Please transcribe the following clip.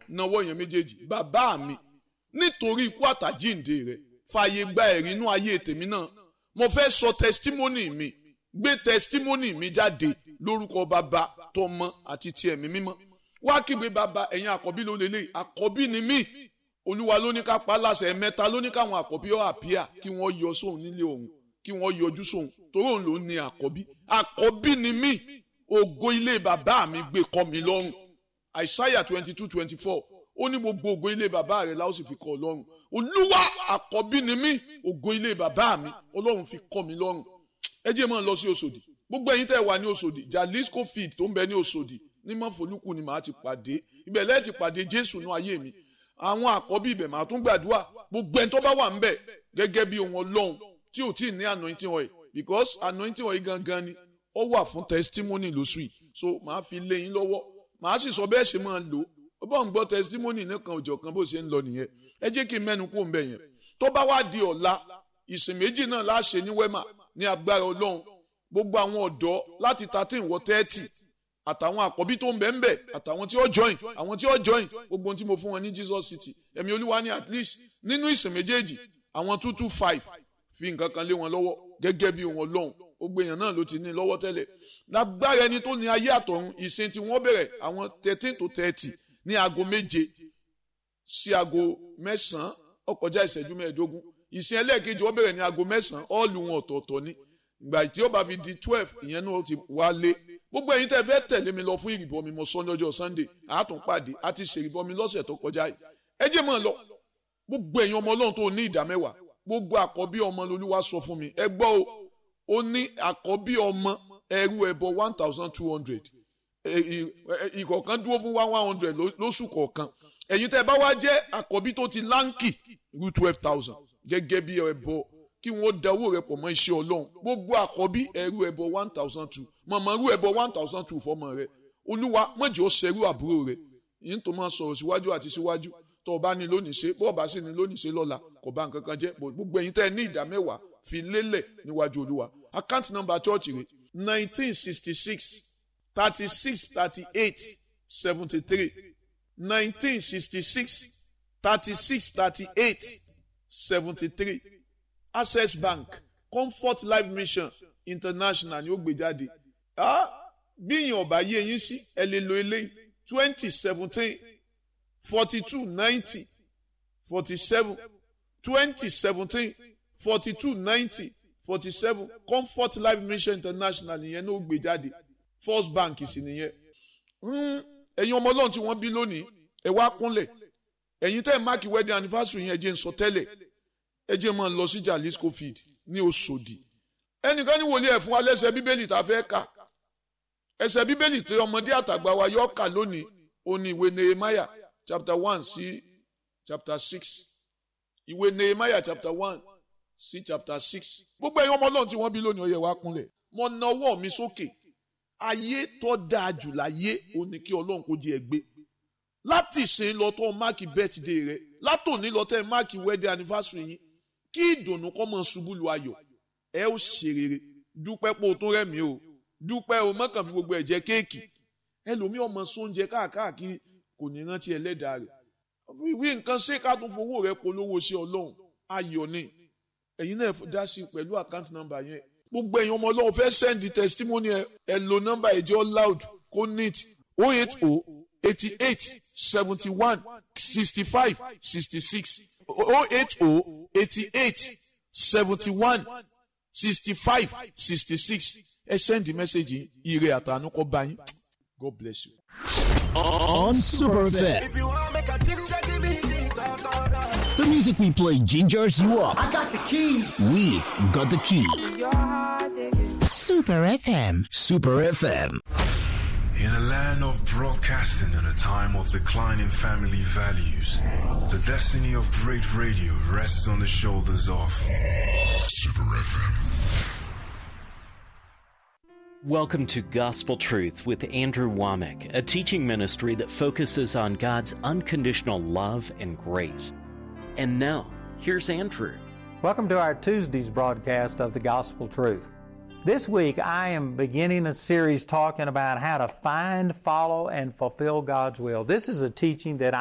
náwó yẹn méjèèjì. Bàbá mi, nítorí ikú àtàjíǹde rẹ̀, fààyè gba ẹ̀rí inú ayé tèmi náà. Mo fẹ́ sọ testimony mi, gbé testimony mi jáde lórúkọ Bàbá, tọmọ àti ti ẹ̀mí mímọ́. Wá kígbe bàbá, ẹ̀yin àkọ́bí ló lélẹ̀, àkọ́bí ni mí. Olúwa ló ní ká pa láṣẹ ẹ̀mẹ́ta ló ní káwọn àkọ́bí ó àpíà kí wọ́n yọ sóhun nílé òun, kí wọ́n yọjú sóhun, torí òun ló ní àkọ́bí. Àkọ́bí ni mí, ògo ilé bàbá mi gbé kọ́ mi lọ́rùn. Isaiah 22:24, ó ní gbogbo ògo ilé bàbá rẹ̀ la ó sì fi kọ́ ọ lọ́rùn. Olúwa, àkọ́bí ni mí, ògo ilé bàbá mi, Ọlọ́run fi kọ́ mi lọ́rùn. Ẹ jẹ́ máa lọ sí Òṣòdì. Gbogbo ẹ̀yin tẹ́ wà ní Òṣòdì, Jalisco field tó ń bẹ ní Òṣòdì, ní Mọ́fòlùkù ni màá ti pàdé. Ibẹ̀ lẹ́ẹ̀ ti pàdé Jésù nú ayé mi. Àwọn àkọ́bí ibẹ̀ màá tún gbàdúrà. Gbogbo ẹni tó bá wà ńbẹ̀ gẹ́gẹ́ bí ohun Ọlọ́run tí ò tí ì ní anointing oil, because anointing oil gangan ni ó wà fún testimony lóṣù yìí. So màá fi lé yín lọ́wọ́. Màá sì sọ bẹ́ẹ̀ ṣe máa lò. Ó bá ń gbọ́ testimony nìkan òjọ̀ kan bó ṣe ń lọ nìyẹn. Ẹ jẹ́ kí n mẹ́nu kúrò ńbẹ̀ yẹn. Tó bá wá di ọ̀la, ìsìn méjì náà la ṣe ní Wema ní agbára Ọlọ́run. Gbogbo àwọn ọ̀dọ́ láti 13 wọ 30 àtàwọn àkọ́bí tó ń bẹ ńbẹ̀ àtàwọn tí ó join, àwọn tí ó join, gbogbo ohun tí mo fún wọn ní Jesus City. Ẹ̀mí Olúwa ní at least nínú ìsìn méjèèjì àwọn 225 fi nǹkan kan lé wọn lọ́wọ́ gẹ́gẹ́ bí ohun Ọlọ́run. Gbogbo èèyàn náà ló ti ní lọ́wọ́ tẹ́lẹ̀. Lágbára ẹni tó ní ayé àtọ̀run, ìsìn tí wọ́n bẹ̀rẹ̀ àwọn 13 to 30 ní aago 7 sí aago 9 ó kọjá ìṣẹ́jú 15. Ìsìn ẹlẹ́ẹ̀kejì ó bẹ̀rẹ̀ ní aago 9, ọ́ọ̀lù wọn ọ̀tọ̀ọ̀tọ̀ ni. Ìgbà tí ó bá fi di 12, ìyẹn náà ti wálé. Gbogbo ẹ̀yin tẹ́ fẹ́ tẹ̀lé mi lọ fún ìrìbọmi mọ́ Sunday ọjọ́ Sunday, àátúnpàdé àti ṣèrìbọmi lọ́sẹ̀ tó kọjá yìí. Ẹ jẹ́ mọ́ lọ. Gbogbo ẹ̀yin ọmọ Ọlọ́run tó ní ìdámẹ́wàá, gbogbo àkọ́bí ọmọ l'Olúwa sọ fún mi. Ẹ gbọ́ o, ó ní àkọ́bí ọmọ ẹrú ẹbọ 1,200. Ìkọ̀ọ̀kan dúró fún 100 lóṣù kọ̀ọ̀kan. Ẹ̀yin tẹ́ bá wá jẹ́ àkọ́bí tó ti láǹkì rú 12,000 gẹ́gẹ́ bí ẹbọ kí wọ́n da owó rẹ̀ pọ̀ mọ́ iṣẹ́ Ọlọ́run. Gbogbo àkọ́bí ẹrú ẹbọ 1,200. Mọ̀mọ́ rú ẹbọ 1,200 fọmọ rẹ̀. Olúwa mọ̀jẹ̀ ó ṣerú àbúrò rẹ̀. Yín tó máa sọ̀rọ̀ síwájú àti síwájú. Tó o bá ní lónìí ṣe, bó o bá sì ní lónìí ṣe lọ́la, kò bá nǹkan kan jẹ́. Gbogbo ẹ̀yin tẹ́ ní ìdámẹ́wàá fi lélẹ̀ níwájú Olúwa. Account number church rẹ̀ 1966 36 38 73. 1966 36 38 73. Access Bank, Comfort Life Mission International ni ó gbé jáde. Bí ìyẹn ọ̀bá yé yín sí, ẹ lè lo eléyìí 2017 42 90 47 2017 42 90 47 Comfort Life Mission International nìyẹn ní ó gbé jáde. First Bank sì nìyẹn. Ẹ̀yin ọmọ Ọlọ́run tí wọ́n bí lónìí, ẹ wá kúnlẹ̀. Ẹ̀yin tẹ́ ẹ̀ máàkì wedding anniversary yẹn ẹ jẹ́ n sọ tẹ́lẹ̀. Ẹ jẹ́ máa lọ sí Jalisco field ní Òṣòdì. Ẹnìkan ní wòlíì ẹ̀ fún wa lẹ́sẹ̀ Bíbélì tá a fẹ́ kà. Ẹsẹ̀ Bíbélì tí ọmọdé àtàgbà wa yọ kà lónìí, ó ní ìwé Nehemiah chapter 1 sí chapter 6. Ìwé Nehemiah chapter 1 sí chapter 6. Gbogbo ẹ̀yin ọmọ Ọlọ́run tí wọ́n bí lónìí, ó yẹ wá kúnlẹ̀. Mo na ọwọ́ mi sókè. Ayé tó dáa jù láyé ó ní kí Ọlọ́run kó jẹ́ ẹ gbé. Láti ìsìn lọ tó máàkì birthday rẹ, látòní lọ tẹ́ máàkì wedding anniversary yín, kí ìdùnnú kó máa ṣubú lu ayọ̀. Ẹ ó ṣe rere. Dúpẹ́ pé o tó rẹ̀ mí o. Dúpẹ́ o, mọ́kàn fi gbogbo ẹ̀ jẹ kéèkì. Ẹlòmíì ọmọ sóúnjẹ káàkiri kò ní rántí ẹlẹ́dàá rẹ̀. Ìwé nǹkan ṣé ká tún fowó rẹ̀ polówó ṣe Ọlọ́run. Ayọ̀ ni. Ẹ̀yin náà dá sí pẹ̀lú account number yẹn. Gbogbo ẹ̀yin ọmọ Ọlọ́run fẹ́ send the testimony ẹ lo number ẹ̀jẹ̀ loud kó neat 080 88 71 65 66 080 88 71 65 66. Ẹ send the message ire àtànú kó bá yín. God bless you. On Super FM. If you want make a ginger, give me the The music we play gingers you up. I got the keys. We've got the key. Super FM. Super FM. In a land of broadcasting and a time of declining family values, the destiny of great radio rests on the shoulders of Super FM. Welcome to Gospel Truth with Andrew Womack, a teaching ministry that focuses on God's unconditional love and grace. And now, here's Andrew. Welcome to our Tuesday's broadcast of the Gospel Truth. This week, I am beginning a series talking about how to find, follow, and fulfill God's will. This is a teaching that